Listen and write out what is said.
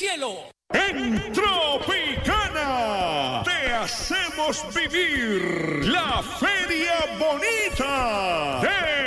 cielo. En Tropicana te hacemos vivir la feria bonita de